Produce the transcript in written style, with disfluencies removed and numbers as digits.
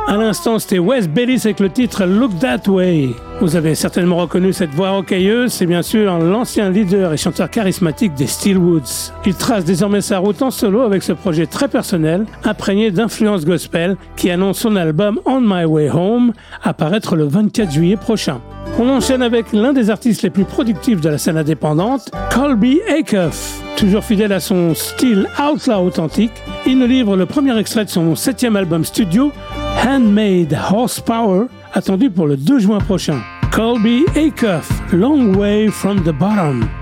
À l'instant, c'était Wes Baylis avec le titre Look That Way. Vous avez certainement reconnu cette voix rocailleuse, c'est bien sûr l'ancien leader et chanteur charismatique des Steelwoods. Il trace désormais sa route en solo avec ce projet très personnel, imprégné d'influences gospel, qui annonce son album On My Way Home, à paraître le 24 juillet prochain. On enchaîne avec l'un des artistes les plus productifs de la scène indépendante, Colby Acuff. Toujours fidèle à son style outlaw authentique, il nous livre le premier extrait de son 7e album studio, Handmade Horsepower, attendu pour le 2 juin prochain. Colby Acuff, Long Way from the Bottom.